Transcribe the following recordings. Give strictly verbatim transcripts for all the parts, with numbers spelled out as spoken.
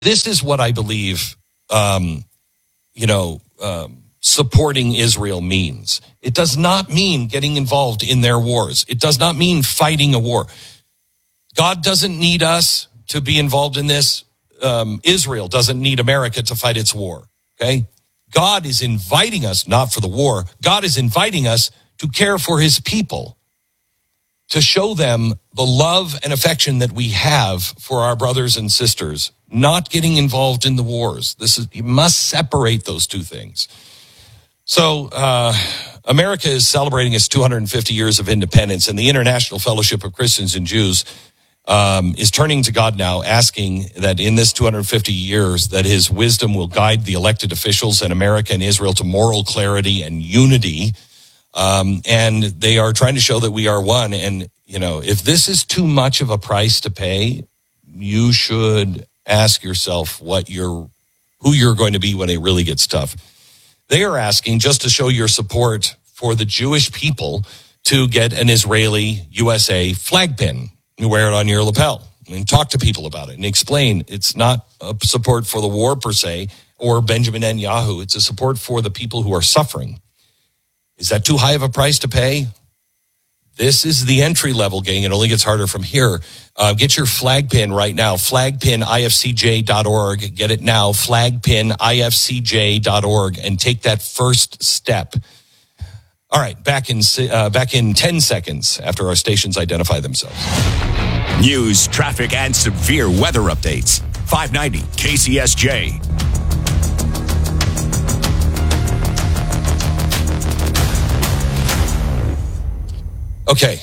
This is what I believe, um, you know, um, supporting Israel means. It does not mean getting involved in their wars. It does not mean fighting a war. God doesn't need us to be involved in this. Um, Israel doesn't need America to fight its war, okay? God is inviting us, not for the war. God is inviting us to care for his people, to show them the love and affection that we have for our brothers and sisters, not getting involved in the wars. This is, you must separate those two things. So, uh, America is celebrating its two hundred fifty years of independence, and the International Fellowship of Christians and Jews um, is turning to God now, asking that in this two hundred fifty years, that his wisdom will guide the elected officials in America and Israel to moral clarity and unity. Um, and they are trying to show that we are one. And, you know, if this is too much of a price to pay, you should ask yourself what you're, who you're going to be when it really gets tough. They are asking, just to show your support for the Jewish people, to get an Israeli U S A flag pin. You wear it on your lapel and talk to people about it and explain it's not a support for the war per se or Benjamin Netanyahu. It's a support for the people who are suffering. Is that too high of a price to pay? This is the entry level, gang. It only gets harder from here. Uh, get your flag pin right now. flag pin I F C J dot org. Get it now. flag pin I F C J dot org, and take that first step. All right, back in uh, back in ten seconds after our stations identify themselves. News, traffic, and severe weather updates. five ninety K C S J. Okay.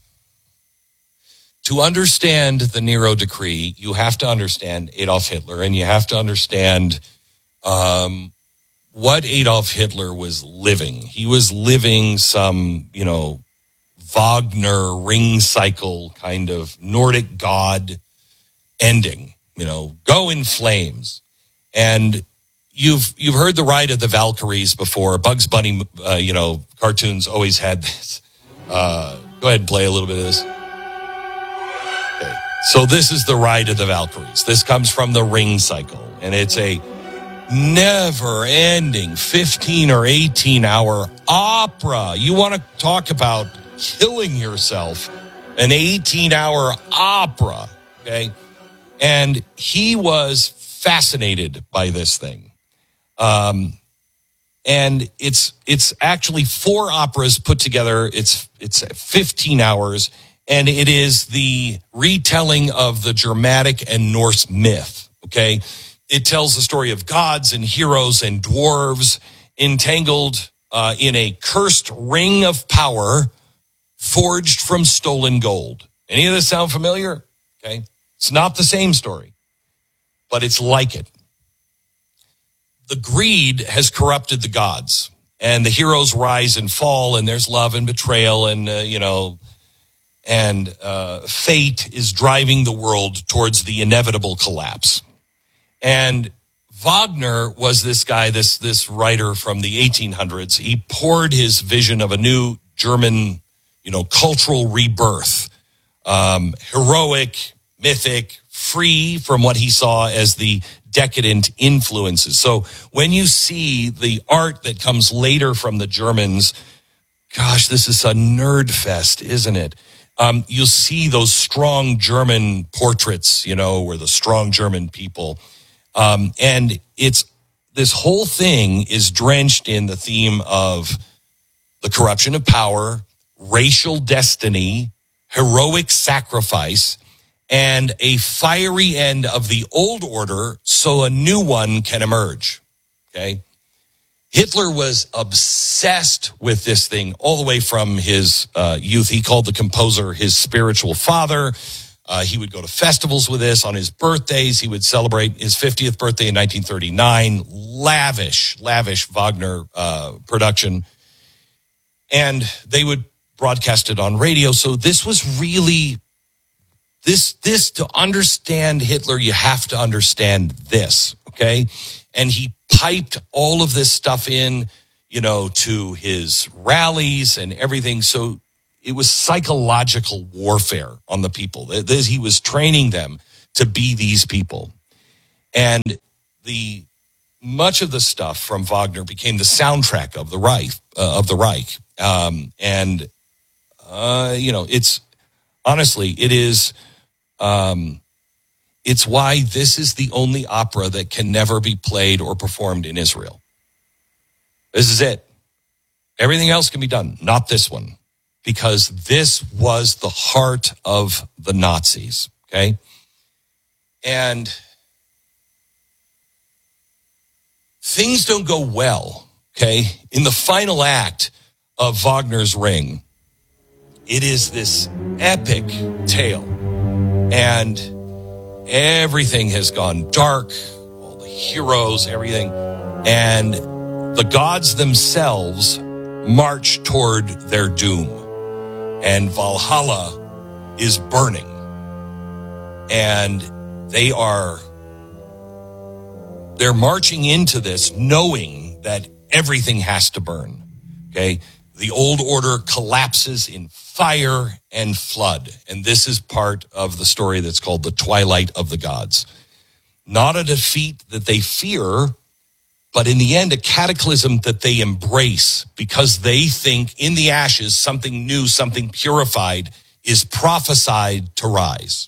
To understand the Nero Decree, you have to understand Adolf Hitler, and you have to understand um, what Adolf Hitler was living. He was living some, you know, Wagner ring cycle kind of Nordic god ending, you know, go in flames. And you've you've heard the Ride of the Valkyries before. Bugs Bunny, uh, you know, cartoons always had this. Uh, go ahead and play a little bit of this. Okay. So this is the Ride of the Valkyries. This comes from the ring cycle, and it's a never-ending fifteen or eighteen hour opera. You want to talk about killing yourself, an eighteen hour opera, okay? And he was fascinated by this thing. Um, and it's it's actually four operas put together. It's it's fifteen hours, and it is the retelling of the Germanic and Norse myth, okay? It tells the story of gods and heroes and dwarves entangled uh, in a cursed ring of power forged from stolen gold. Any of this sound familiar? Okay. It's not the same story, but it's like it. The greed has corrupted the gods, and the heroes rise and fall, and there's love and betrayal, and, uh, you know, and uh, fate is driving the world towards the inevitable collapse. And Wagner was this guy, this this writer from the eighteen hundreds. He poured his vision of a new German, you know, cultural rebirth, um, heroic, mythic, free from what he saw as the decadent influences. So when you see the art that comes later from the Germans, gosh, this is a nerd fest, isn't it? Um, you'll see those strong German portraits, you know, where the strong German people. Um, and it's, this whole thing is drenched in the theme of the corruption of power, racial destiny, heroic sacrifice, and a fiery end of the old order so a new one can emerge. Okay? Hitler was obsessed with this thing all the way from his uh, youth. He called the composer his spiritual father. Uh, he would go to festivals with this. On his birthdays, he would celebrate his fiftieth birthday in nineteen thirty-nine. Lavish, lavish Wagner uh, production. And they would broadcast it on radio. So this was really, this, this to understand Hitler, you have to understand this, okay? And he piped all of this stuff in, you know, to his rallies and everything. So it was psychological warfare on the people. He was training them to be these people. And the much of the stuff from Wagner became the soundtrack of the Reich. Uh, of the Reich, um, and uh, you know, it's honestly, it is. Um, it's why this is the only opera that can never be played or performed in Israel. This is it. Everything else can be done, not this one, because this was the heart of the Nazis. Okay, and things don't go well, okay? In the final act of Wagner's Ring, it is this epic tale. And everything has gone dark, all the heroes, everything. And the gods themselves march toward their doom. And Valhalla is burning. And they are... They're marching into this knowing that everything has to burn, okay? The old order collapses in fire and flood, and this is part of the story that's called the Twilight of the Gods. Not a defeat that they fear, but in the end, a cataclysm that they embrace because they think in the ashes, something new, something purified is prophesied to rise.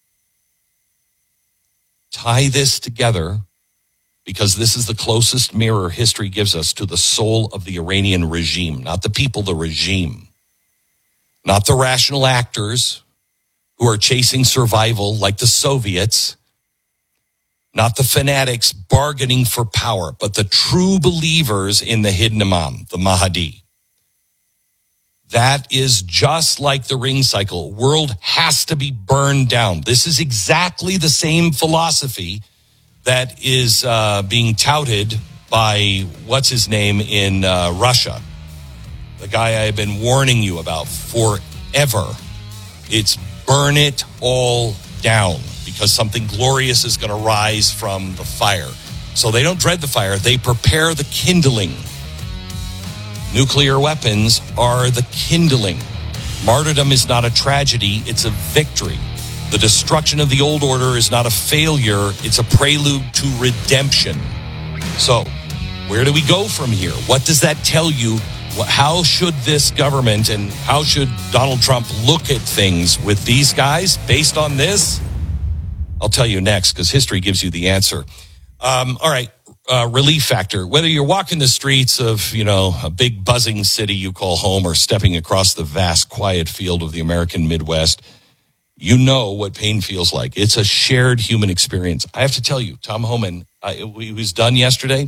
Tie this together, because this is the closest mirror history gives us to the soul of the Iranian regime, not the people, the regime, not the rational actors who are chasing survival like the Soviets, not the fanatics bargaining for power, but the true believers in the hidden Imam, the Mahdi. That is just like the ring cycle. World has to be burned down. This is exactly the same philosophy that is uh, being touted by, what's his name, in uh, Russia. The guy I've been warning you about forever. It's burn it all down because something glorious is going to rise from the fire. So they don't dread the fire. They prepare the kindling. Nuclear weapons are the kindling. Martyrdom is not a tragedy. It's a victory. The destruction of the old order is not a failure. It's a prelude to redemption. So where do we go from here? What does that tell you? How should this government and how should Donald Trump look at things with these guys based on this? I'll tell you next because history gives you the answer. Um, all right. Uh, relief factor. Whether you're walking the streets of, you know, a big buzzing city you call home or stepping across the vast quiet field of the American Midwest, you know what pain feels like. It's a shared human experience. I have to tell you, Tom Homan, I, he was done yesterday,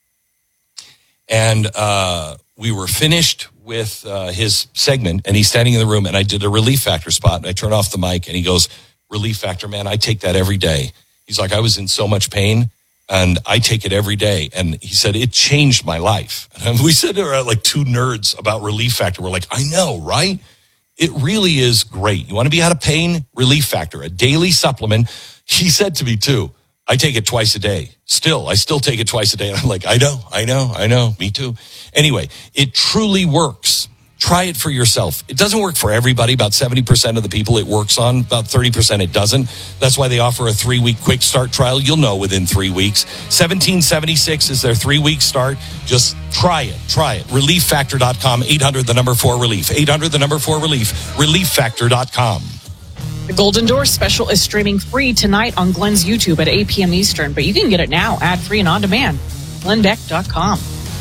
and uh, we were finished with uh, his segment, and he's standing in the room, and I did a relief factor spot, and I turned off the mic, and he goes, relief factor, man, I take that every day. He's like, I was in so much pain, and I take it every day. And he said, it changed my life. And we said there are like two nerds about relief factor. We're like, I know, right? It really is great. You want to be out of pain? Relief Factor, a daily supplement. He said to me too, I take it twice a day. Still, I still take it twice a day. And I'm like, I know, I know, I know. Me too. Anyway, it truly works. Try it for yourself. It doesn't work for everybody. About seventy percent of the people it works on. About thirty percent it doesn't. That's why they offer a three-week quick start trial. You'll know within three weeks. seventeen seventy-six is their three-week start. Just try it. Try it. relief factor dot com. eight hundred, the number four, relief. eight hundred, the number four, relief. relief factor dot com. The Golden Door special is streaming free tonight on Glenn's YouTube at eight p.m. Eastern, but you can get it now, ad-free and on demand. glenn beck dot com.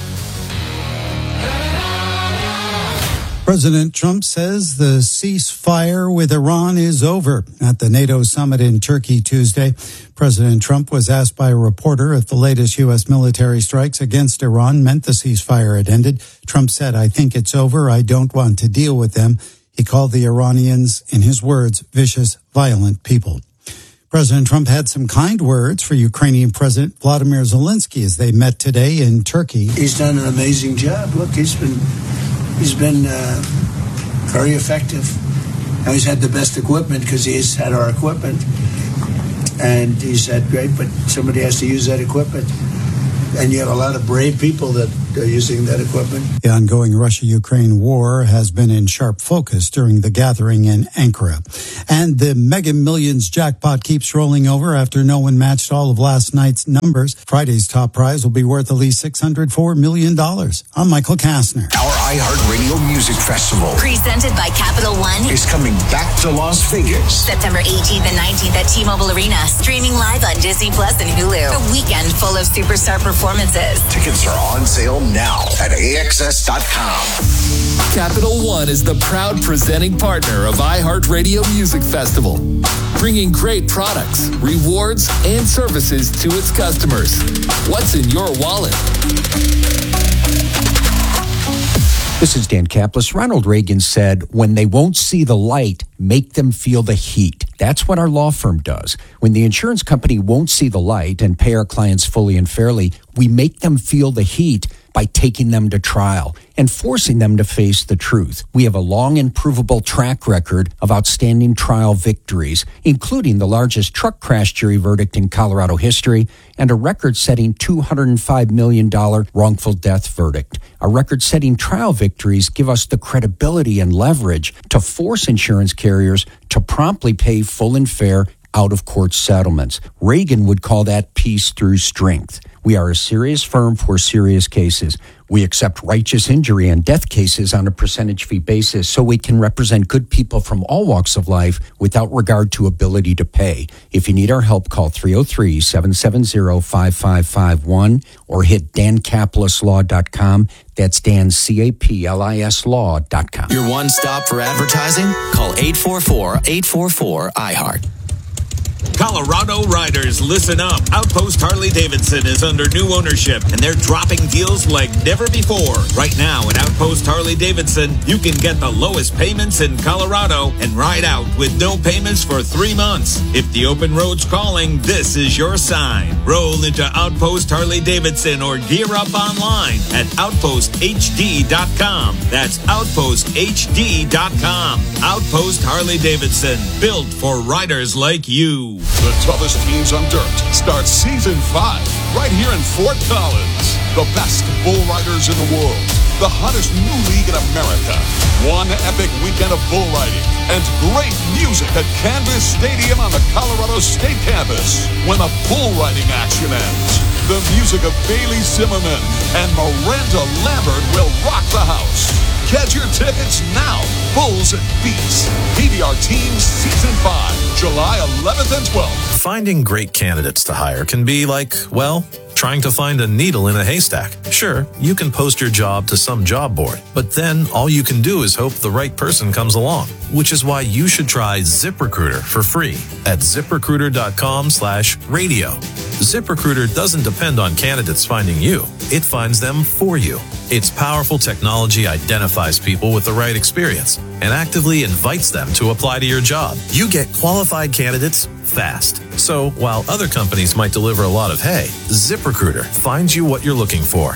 President Trump says the ceasefire with Iran is over. At the NATO summit in Turkey Tuesday, President Trump was asked by a reporter if the latest U S military strikes against Iran meant the ceasefire had ended. Trump said, I think it's over. I don't want to deal with them. He called the Iranians, in his words, vicious, violent people. President Trump had some kind words for Ukrainian President Vladimir Zelensky as they met today in Turkey. He's done an amazing job. Look, he's been... He's been uh, very effective. Now he's had the best equipment because he's had our equipment. And he said, great, but somebody has to use that equipment. and you have a lot of brave people that are using that equipment. The ongoing Russia-Ukraine war has been in sharp focus during the gathering in Ankara. And the Mega Millions jackpot keeps rolling over after no one matched all of last night's numbers. Friday's top prize will be worth at least six hundred four million dollars. I'm Michael Kastner. Our iHeartRadio Music Festival, presented by Capital One, is coming back to Las Vegas. September eighteenth and nineteenth at T-Mobile Arena. Streaming live on Disney Plus and Hulu. A weekend full of superstar performances. Tickets are on sale now at A X S dot com. Capital One is the proud presenting partner of iHeartRadio Music Festival, bringing great products, rewards, and services to its customers. What's in your wallet? This is Dan Kaplan. Ronald Reagan said, when they won't see the light, make them feel the heat. That's what our law firm does. When the insurance company won't see the light and pay our clients fully and fairly, we make them feel the heat by taking them to trial and forcing them to face the truth. We have a long and provable track record of outstanding trial victories, including the largest truck crash jury verdict in Colorado history and a record-setting two hundred five million dollars wrongful death verdict. Our record-setting trial victories give us the credibility and leverage to force insurance carriers to promptly pay full and fair out-of-court settlements. Reagan would call that peace through strength. We are a serious firm for serious cases. We accept righteous injury and death cases on a percentage fee basis so we can represent good people from all walks of life without regard to ability to pay. If you need our help, call three oh three, seven seven zero, five five five one or hit dan caplis law dot com. That's Dan, C A P L I S law dot com. Your one stop for advertising? Call eight four four, eight four four, I heart. Colorado riders, listen up. Outpost Harley-Davidson is under new ownership, and they're dropping deals like never before. Right now at Outpost Harley-Davidson, you can get the lowest payments in Colorado and ride out with no payments for three months. If the open road's calling, this is your sign. Roll into Outpost Harley-Davidson or gear up online at outpost h d dot com. That's outpost h d dot com. Outpost Harley-Davidson, built for riders like you. The toughest teams on dirt starts season five right here in Fort Collins. The best bull riders in the world. The hottest new league in America. One epic weekend of bull riding and great music at Canvas Stadium on the Colorado State campus. When the bull riding action ends, the music of Bailey Zimmerman and Miranda Lambert will rock the house. Get your tickets now. Bulls and Beats. P B R Teams Season five, July eleventh and twelfth. Finding great candidates to hire can be like, well, trying to find a needle in a haystack. Sure, you can post your job to some job board, but then all you can do is hope the right person comes along, which is why you should try ZipRecruiter for free at ZipRecruiter.com slash radio. ZipRecruiter doesn't depend on candidates finding you. It finds them for you. Its powerful technology identifies people with the right experience and actively invites them to apply to your job. You get qualified candidates fast. So while other companies might deliver a lot of hay, ZipRecruiter finds you what you're looking for.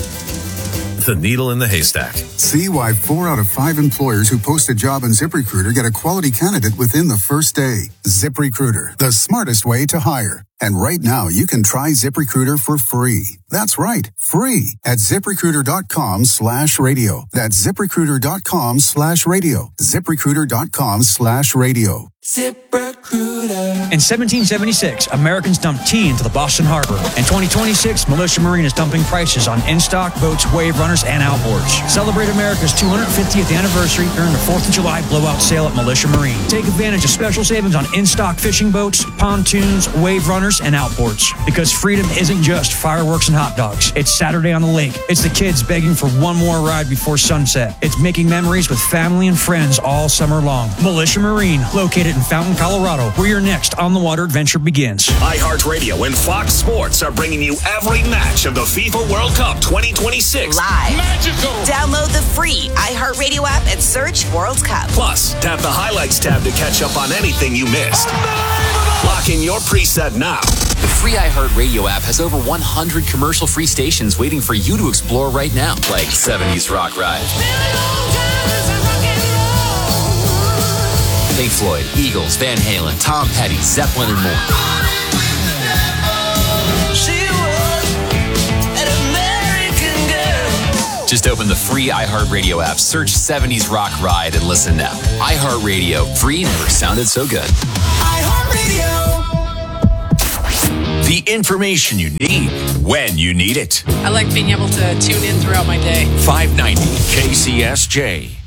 The needle in the haystack. See why four out of five employers who post a job on ZipRecruiter get a quality candidate within the first day. ZipRecruiter, the smartest way to hire. And right now, you can try ZipRecruiter for free. That's right, free at ZipRecruiter.com slash radio. That's ZipRecruiter.com slash radio. ZipRecruiter.com slash radio. ZipRecruiter. In seventeen seventy-six, Americans dumped tea into the Boston Harbor. In twenty twenty-six, Militia Marine is dumping prices on in-stock boats, wave runners, and outboards. Celebrate America's two hundred fiftieth anniversary during the fourth of July blowout sale at Militia Marine. Take advantage of special savings on in-stock fishing boats, pontoons, wave runners, and outboards. Because freedom isn't just fireworks and hot dogs. It's Saturday on the lake. It's the kids begging for one more ride before sunset. It's making memories with family and friends all summer long. Militia Marine, located in Fountain, Colorado, where your next on-the-water adventure begins. iHeartRadio and Fox Sports are bringing you every match of the FIFA World Cup twenty twenty-six. Live. Magical. Download the free iHeartRadio app and search World Cup. Plus, tap the highlights tab to catch up on anything you missed. Lock in your preset now. The free iHeartRadio app has over one hundred commercial-free stations waiting for you to explore right now, like seventies Rock Ride, Pink Floyd, Eagles, Van Halen, Tom Petty, Zeppelin, and more. Just open the free iHeartRadio app, search seventies Rock Ride, and listen now. iHeartRadio, free never sounded so good. iHeartRadio. The information you need when you need it. I like being able to tune in throughout my day. five ninety K C S J.